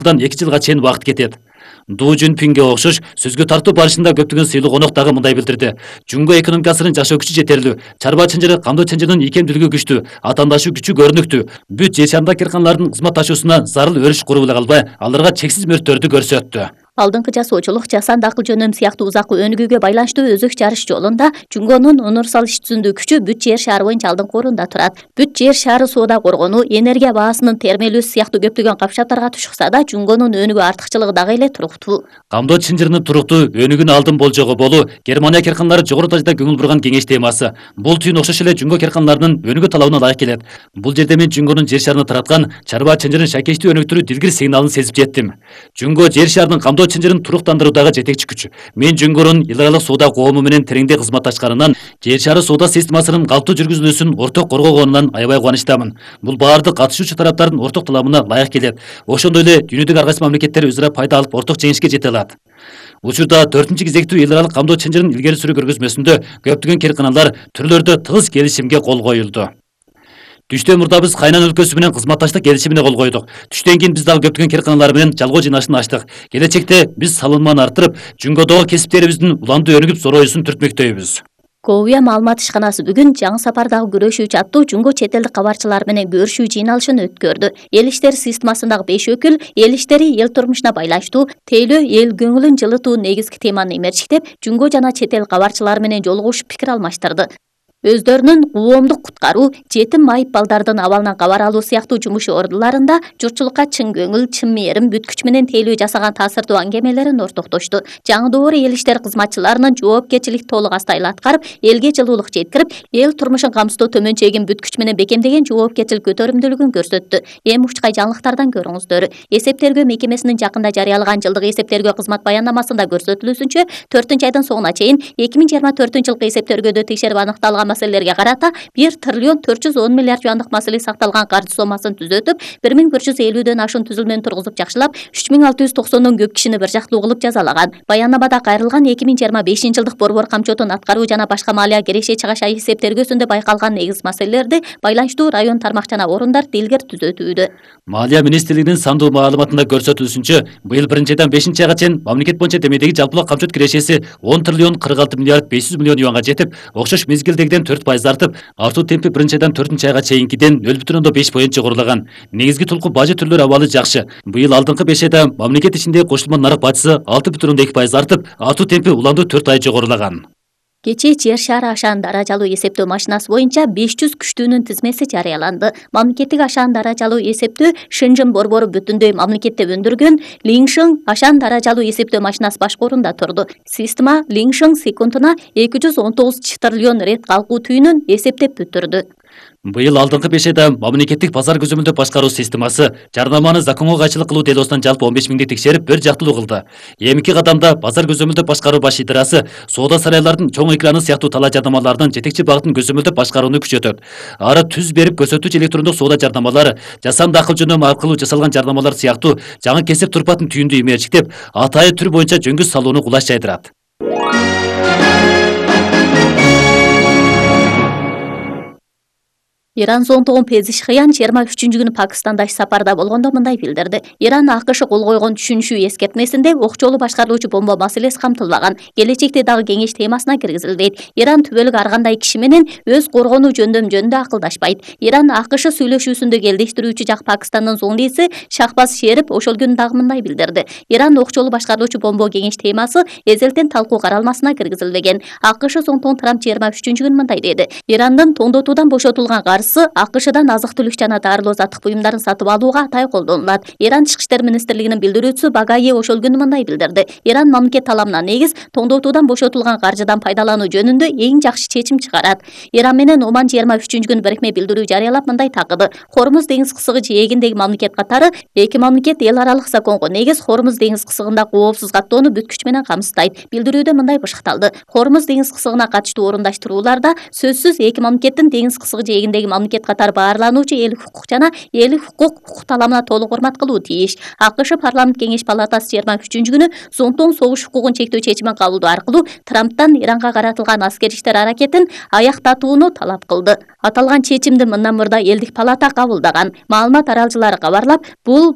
жылдан 2 жылга чейин убакыт кетет. Ду Жунпинге окшош сөзгө тартуу барышында көптөгөн сыйлуу конок дагы мындай билдирди. Жунго экономикасынын жашоо күчү жетерлүү, чарба чынжыры камдоо чынжырынын икемдүүлүгү күчтүү, атаандашу күчү көрүнүктүү. Бүт жер шарында карканалардын кызматташуусуна зарыл өрүш куруп эле калбай, аларга чексиз мөштөрдү көрсөттү. Алдыңкы жасоочулук, жасанды акыл жөнөм сыяктуу узаккы өнүгүүгө байланыштуу өзөк жарыш жолунда Жунгонун универсал иш түзүндүү күчү бүт жер шаары боюнча алдыңкы орунда турат. Бүт жер шаары соода коргонуу, энергия баасынын термелүүсү сыяктуу көптөгөн капчаптарга тушукса да, Жунгонун өнүгүү артыкчылыгы дагы эле туруктуу. Камдоо чынжырынын туруктуу өнүгүүнү алдын болжого болуу Германия карканалары жогору дажда көңүл бурган кеңеш темасы. Бул түйүн окшош эле Жунго карканаларынын өнүгүү талабына ылайык келет. Бул жерде мен Жунгонун жер шарына тараткан чарба чынжырын шакештүү өнүктүрүү дилгир сигналын сезип жеттим. Жунго жер шарынын камдоо чынжырын туруктандыруудагы жетекчи күч. Мен Жунгонун эл аралык соода коому менен тереңдей кызматташканынан, жер шары соода системасынын калктуу жүргүзүлүүсүн орток коргогонунан аябай кубанычтамын. Бул баардык катышуучу тараптардын орток талабына ылайык келет. Ошондой эле дүйнөдөгү ар кайсы мамлекеттер өзара пайда алып орток жеңишке жете алат. Учурда 4-кезектүү эл аралык камдоо чынжырын илгери сүрүү көргөзмөсүндө көптөгөн карканалар түрлөрдө тыгыз келишимге кол коюлду. Түштөн мурда биз Кайнан өлкөсү менен кызматташтык келишимине кол койдук. Түштөн кийин биз дагы көптөгөн карканалар менен жалгоо жыйнашын ачтык. Келечекте биз салынманы арттырып, Жунгодогу кесиптерибиздин уланды өнүгүп зороюусун түртмөктөйбүз. Ковия маалымат ишканасы бүгүн жаңы сапардагы күрөшүүчү аттуу Жунго чет элдик кабарчылар менен көрүшүү жыйналышын өткөрдү. Эл иштери системасындагы 5 өкүл эл иштери эл турмушуна байланыштуу, тейлөө эл көңүлүн жылытуу негизги теманы эмерчиктеп, Жунго жана чет эл кабарчылары менен жолугушуп пикир алмаштырды. Өздөрүнүн коомдук куткаруу, жетим майып балдардын абалынан кабар алуу сыяктуу жумуш ордуларында журтчулукка чын көңүл, чын мээрим, бүт күч менен тейлөө жасаган таасирдуу аңгемелерин ортоктошту. Жаңы доор эл иштери кызматчыларынын жоопкерчилик толук астайыл аткарып, элге жылуулук жеткирип, эл турмушун камсыздоо төмөнчөйгөн бүт күч менен бекемдеген жоопкерчилик көтөрүмдүүлүгүн көрсөттү. Эми учкай жаңылыктардан көрүңүздөр. Эсеп тергөө мекемесинин жакында жарыялаган жылдык эсеп тергөө кызмат баяндамасында көрсөтүлүүсүнчө, 4-айдын соңуна чейин 2024-жылкы эсеп тергөөдө текшерип аныкталган маселелерге карата 1 триллион 410 миллиард юандык маселе сакталган каржы сомасын түзөтүп, 1150-дөн ашуун түзүлмөнү тургузуп жакшылап, 3690дон көп кишини бир жактуу кылып жазалаган. Баяндамада кайрылган 2025-жылдык борбор камчотун аткаруу жана башка малия кереше чыгаша эсеп тергөөсүндө байкалган негиз маселелерди байланыштуу район, тармак жана орундар дилгер түзөтүүдө. Малия министрлигинин сандуу маалыматында көрсөтүлүшүнчө, быйыл 1-айдан 5-айга чейин мамлекет боюнча демедеги жалпылык камчот кирешеси 10 триллион 46 миллиард 500 миллион юанга жетип, окшош мезгилдегиден 4% артып, артуу темпи 1-айдан 4-айга чейинкиден 0,5 поинт жогорулаган. Негизги тулку бажы түрлөрү абалы жакшы. Быйыл алдыңкы 5 айда мамлекет ичиндеги кошулма нарык бажысы 6,2% артып, артуу темпи уланды 4 ай жогорулаган. Кечээ жер шаары ашаан даражалуу эсептөө машинасы боюнча 500 күчтүүнүн тизмеси жарыяланды. Мамлекеттик ашаан даражалуу эсептөө Шэньчжэн борбору бүтүндөй мамлекетте өндүргөн Линшэн ашаан даражалуу эсептөө машинасы башкоорунда турду. Система Линшэн секундуна 219 триллион рет калкуу түйүнүн эсептеп бүтүрдү. Быйыл алдыңкы 5 айда мамлекеттик базар көзөмөлдөө башкаруу системасы жарнаманы законго кайчылык кылуу делосунан жалпы 15 миңди текшерип, бир жактылуу кылды. Эмки кадамда базар көзөмөлдөө башкаруу баш идарасы соода сарайлардын чоң экраны сыяктуу талаа жарнамалардын жетекчи багытын көзөмөлдөө башкарууну күчөтөт. Ары түз берип көрсөтүүчү электрондук соода жарнамалары, жасанды акыл жөнөм аркылуу жасалган жарнамалар сыяктуу жаңы кесип турпатын түйүндү эмерчиктеп, атайы түр боюнча жөнгүс салууну кулаш жайдырат. Иран зондугун Пезишхиян 23-күнү Пакистанда иш сапарда болгондо мындай билдирди. Иран АКШ кол койгон түшүнүшүү эскертмесинде окчолуу башкарылуучу бомба маселеси камтылбаган. Келечекте дагы кеңеш темасына киргизилбейт. Иран түбөлүк ар кандай киши менен өз коргонуу жөндөмүндө акылдашпайт. Иран АКШ сүйлөшүүсүндө келдештирүүчү жак Пакистандын зоңдиси Шахбаз Шерип ошол күнү дагы мындай билдирди. Иран окчолуу башкарылуучу бомба кеңеш темасы эзелтен талкуу каралмасына киргизилбеген. АКШ соңтон Трамп 23-күнү мындай деди. Ирандын тоңдотуудан бошотулган АКШдан азык-түлүк жана дарылоо заттык буюмдарын сатып алууга атай колдонулат. Иран Тышкы иштер министрлигинин билдирүүчүсү Багаи ошол күнү мындай билдирди. Иран мамлекет талабына негиз тоңдотуудан бошотулган каржыдан пайдалануу жөнүндө эң жакшы чечим чыгарат. Иран менен Оман 23-күнү бирикме билдирүү жарыялап мындай такыды. Хормуз деңиз кысыгы жээгиндеги мамлекет катары эки мамлекет эл аралык законго негиз Хормуз деңиз кысыгында коопсуз каттоону бүт күч менен камсыздайт. Билдирүүдө мындай бышыкталды. Хормуз деңиз кысыгына катыштуу орундаштырууларда сөзсүз эки мамлекеттин деңиз кысыгы жээгиндеги мамлекет катары баарлануучу элдик укук жана элдик укук таламына толук урмат кылуу тийиш. АКШ парламент кеңеш палатасы 23-күнү Зонтон согуш укугун чектөө чечимин кабылдоо аркылуу Трамптан Иранга каратылган аскери иштер аракетин аяктатууну талап кылды. Аталган чечимди мындан мурда элдик палата кабылдаган. Маалымат аралчылары кабарлап, бул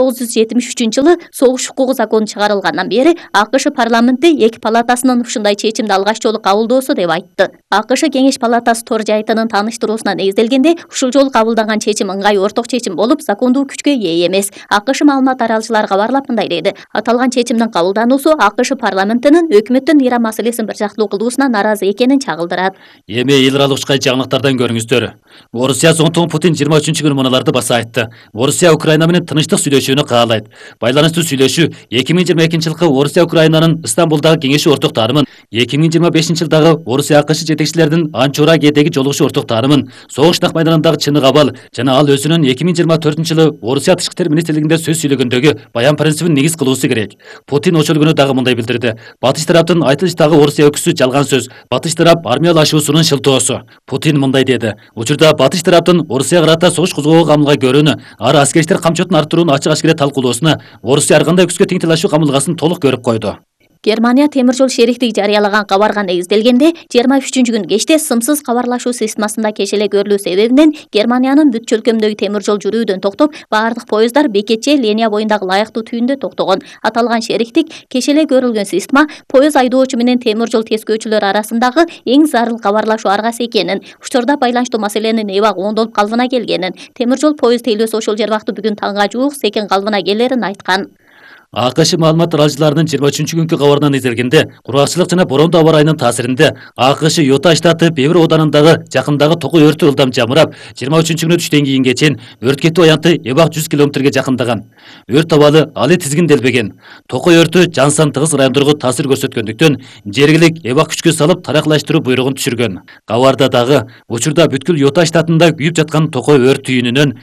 1973-жылы согуш укугу закону чыгарылгандан бери АКШ парламенти эки палатасынын ушундай чечимди алгач жолу кабылдоосу деп айтты. АКШ кеңеш палатасы тор жайтынын тааныштыруусуна негизделгенде, ушул жолу кабылданган чечим ыңгай орток чечим болуп, закондуу күчкө ээ эмес. АКШ маалымат аралчылары кабарлап мындай деди: аталган чечимдин кабылдануусу АКШ парламентинин өкмөттүн Иран маселесин бир жактылуу кылуусуна нааразы экенин чагылдырат. Эми эл аралык ушкай жаңылыктардан көрүңүздөр. Орусия Зонтон Путин 23-күнү муналарды баса айтты. Орусия Украина менен тынычтык сүйлөшүүнү каалайт. Байланыштуу сүйлөшүү 2022-жылкы Орусия Украинанын Стамбулдагы кеңеши орток таарымын, 2025-жылдагы Орусия АКШ жетекчилеринин Анчура Гедеги жолугушу орток таарымын, согуш нак майданындагы чынык абал жана ал өзүнүн 2024-жылы Орусия тышкы иштер министрлигинде сөз сүйлөгөндөгү баян принцибин негиз кылуусу керек. Путин ошол күнү дагы мындай билдирди: батыш тараптын айтылыштагы Орусия өкүсү жалган сөз, батыш тарап армиялашуусунун шылтоосу. Путин мындай деди: учурда батыш тараптын Орусия карата согуш козгоого камылга көрүүнү, ар аскери иштер камчотун арттырууну ачык-ачкыра талкуулоосуна Орусия ар кандай өкүскө тең талашуу камылгасын толук көрүп койду. Германия темир жол шериктиги жарыялаган кабарга негизделгенде 23-күнү кечте сымсыз кабарлашуу системасында кешеле көрүлүү себебинен Германиянын бүт чөлкөмдөгү темир жол жүрүүдөн токтоп, баардык поезддар бекетче линия боюндагы ылайыктуу түйүндө токтогон. Аталган шериктик кешеле көрүлгөн система поезд айдоочу менен темир жол тескөөчүлөр арасындагы эң зарыл кабарлашуу аргасы экенин, учурда байланыштуу маселенин эбак оңдолуп калыбына келгенин, темир жол поезд тейлөөсү ошол жер убакта бүгүн таңга жуук секин калыбына келерин айткан. АКШ маалымат аралчыларынын 23-күнкү кабарынан изделгенде, кургакчылык жана бороондуу аба ырайынын таасиринде АКШ Юта штаты Бевер оданындагы жакындагы токой өртү ылдам жамырап, 23-күнү түштөн кийинге чейин өрт кетүү аянты эбак 100 километрге жакындаган. Өрт абалы али тизгинделбеген. Токой өртү жансан тыгыз райондорго таасир көрсөткөндүктөн, жергилик эбак күчкө салып тараклаштыруу буйругун түшүргөн. Кабарда дагы учурда бүткүл Юта штатында күйүп жаткан токой өрт түйүнүнөн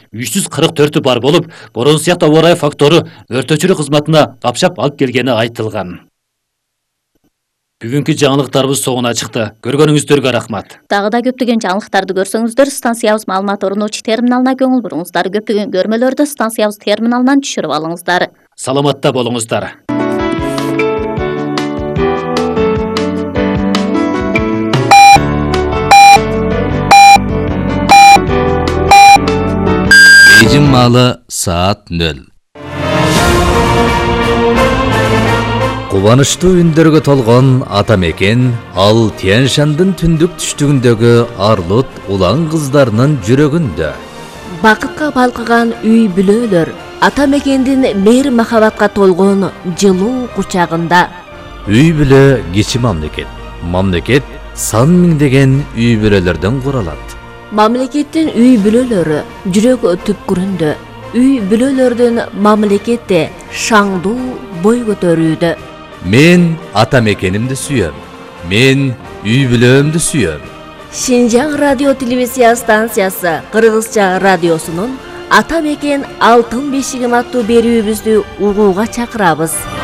344 бар болуп, бороон сыяктуу аба ырайы фактору өрт өчүрүү кызматына капшап алып келгени айтылган. Бүгүнкү жаңылыктарыбыз соңуна чыкты. Көргөнүңүздөргө рахмат. Дагы да көптөгөн жаңылыктарды көрсөңүздөр, станциябыз маалымат орунуучу терминалына көңүл буруңуздар. Көптөгөн көрмөлөрдү станциябыз терминалынан түшүрүп алыңыздар. Саламатта болуңуздар. Бейжің малы саат 0. Кубанычтуу үндөргө толгон ата мекен ал Тянь-Шандын түндүк түштүгүндөгү арлут улан кыздарынын жүрөгүндө. Бакытка балкыган үй бүлөлөр ата мекендин мейир махабатка толгон жылуу кучагында. Үй бүлө кичи мамлекет. Мамлекет сан миңдеген үй бүлөлөрдөн куралат. Мамлекеттин үй бүлөлөрү жүрөк түпкүрүндө. Үй бүлөлөрдүн мамлекетте шаңдуу бой көтөрүүдө. Мен ата мекенимди сүйөм. Мен үй бүлөмдү сүйөм. Шинжаң радио телевизия станциясы Кыргызча радиосунун Ата мекен алтын бешигим аттуу берүүбүздү угууга чакырабыз.